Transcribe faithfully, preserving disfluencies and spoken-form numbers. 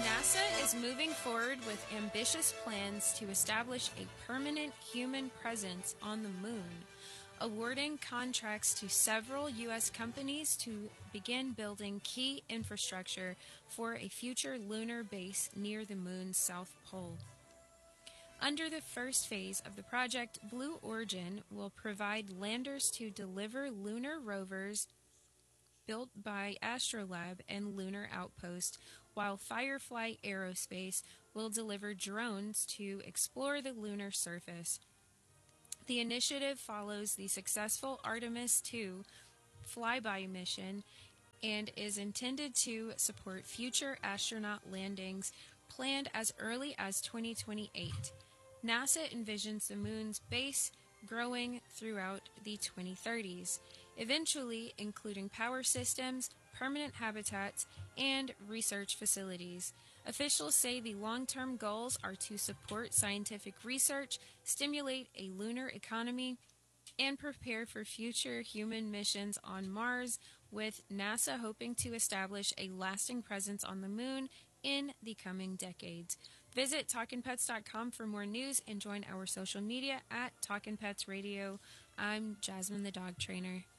NASA is moving forward with ambitious plans to establish a permanent human presence on the moon, awarding contracts to several U S companies to begin building key infrastructure for a future lunar base near the moon's south pole. Under the first phase of the project, Blue Origin will provide landers to deliver lunar rovers built by Astrolab and Lunar Outpost, while Firefly Aerospace will deliver drones to explore the lunar surface. The initiative follows the successful Artemis two flyby mission and is intended to support future astronaut landings planned as early as twenty twenty-eight. NASA envisions the moon's base growing throughout the twenty thirties, eventually including power systems, permanent habitats, and research facilities. Officials say the long-term goals are to support scientific research, stimulate a lunar economy, and prepare for future human missions on Mars, with NASA hoping to establish a lasting presence on the moon in the coming decades. Visit talkin pets dot com for more news and join our social media at Talkin' Pets Radio. I'm Jasmine the Dog Trainer.